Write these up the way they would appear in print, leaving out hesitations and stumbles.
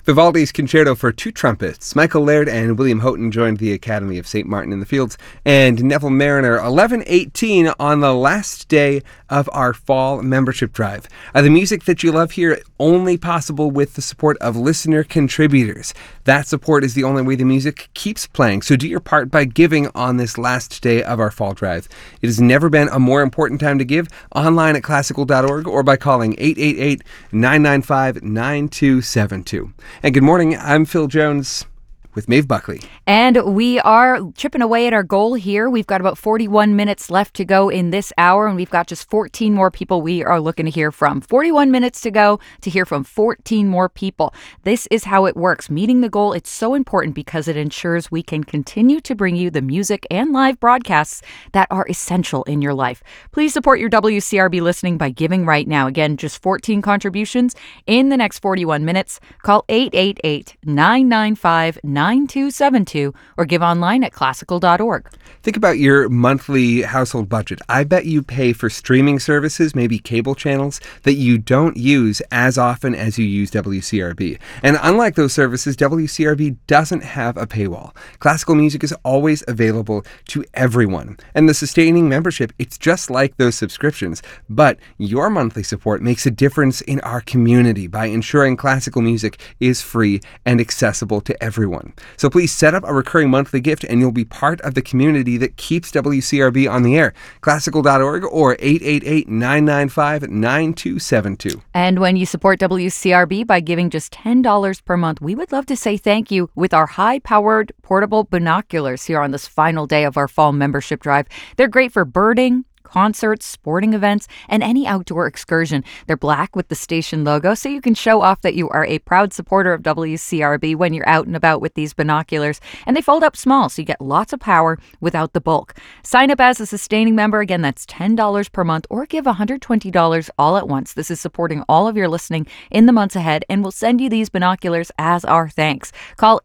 Vivaldi's Concerto for Two Trumpets. Michael Laird and William Houghton joined the Academy of St. Martin in the Fields. And Neville Mariner, 11:18 on the last day of our fall membership drive. The music that you love here only possible with the support of listener contributors. That support is the only way the music keeps playing. So do your part by giving on this last day of our fall drive. It has never been a more important time to give. Online at classical.org or by calling 888-995-9272. And good morning, I'm Phil Jones with Maeve Buckley. And we are chipping away at our goal here. We've got about 41 minutes left to go in this hour, and we've got just 14 more people we are looking to hear from. 41 minutes to go to hear from 14 more people. This is how it works. Meeting the goal, it's so important because it ensures we can continue to bring you the music and live broadcasts that are essential in your life. Please support your WCRB listening by giving right now. Again, just 14 contributions in the next 41 minutes. Call 888-995-9272 or give online at classical.org. Think about your monthly household budget. I bet you pay for streaming services, maybe cable channels, that you don't use as often as you use WCRB. And unlike those services, WCRB doesn't have a paywall. Classical music is always available to everyone. And the sustaining membership, it's just like those subscriptions. But your monthly support makes a difference in our community by ensuring classical music is free and accessible to everyone. So please set up a recurring monthly gift and you'll be part of the community that keeps WCRB on the air. Classical.org or 888-995-9272. And when you support WCRB by giving just $10 per month, we would love to say thank you with our high-powered portable binoculars here on this final day of our fall membership drive. They're great for birding, concerts, sporting events, and any outdoor excursion. They're black with the station logo, so you can show off that you are a proud supporter of WCRB when you're out and about with these binoculars. And they fold up small, so you get lots of power without the bulk. Sign up as a sustaining member. Again, that's $10 per month, or give $120 all at once. This is supporting all of your listening in the months ahead, and we'll send you these binoculars as our thanks. Call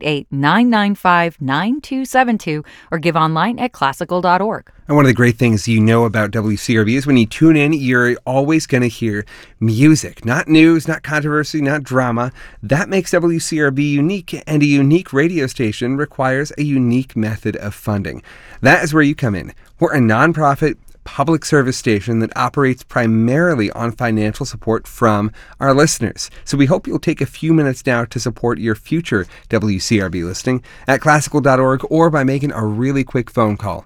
888-995-9272 or give online at classical.org. And one of the great things you know about WCRB is when you tune in, you're always going to hear music, not news, not controversy, not drama. That makes WCRB unique, and a unique radio station requires a unique method of funding. That is where you come in. We're a nonprofit public service station that operates primarily on financial support from our listeners. So we hope you'll take a few minutes now to support your future WCRB listening at classical.org or by making a really quick phone call.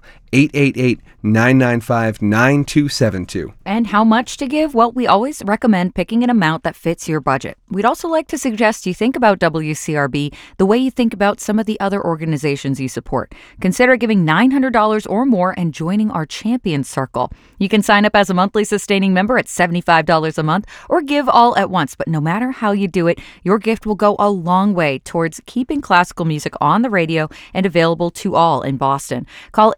888-995-9272. And how much to give? Well, we always recommend picking an amount that fits your budget. We'd also like to suggest you think about WCRB the way you think about some of the other organizations you support. Consider giving $900 or more and joining our Champions Circle. You can sign up as a monthly sustaining member at $75 a month or give all at once. But no matter how you do it, your gift will go a long way towards keeping classical music on the radio and available to all in Boston. Call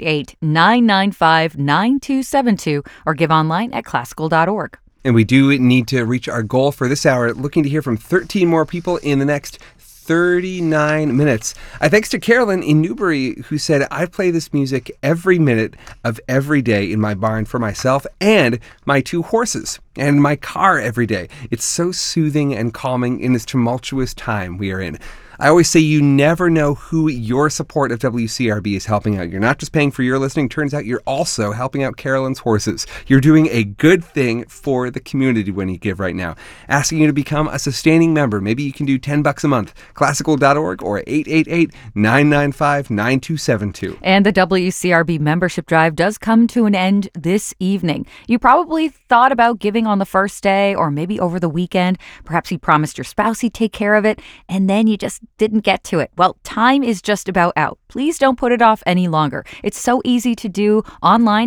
888-995-9272 or give online at classical.org. And we do need to reach our goal for this hour, looking to hear from 13 more people in the next 39 minutes. Thanks to Carolyn in Newbury, who said, I play this music every minute of every day in my barn for myself and my two horses and my car every day. It's so soothing and calming in this tumultuous time we are in. I always say you never know who your support of WCRB is helping out. You're not just paying for your listening. Turns out you're also helping out Carolyn's horses. You're doing a good thing for the community when you give right now. Asking you to become a sustaining member. Maybe you can do $10 a month. Classical.org or 888-995-9272. And the WCRB membership drive does come to an end this evening. You probably thought about giving on the first day or maybe over the weekend. Perhaps you promised your spouse he'd take care of it, and then you just didn't get to it. Well, time is just about out. Please don't put it off any longer. It's so easy to do online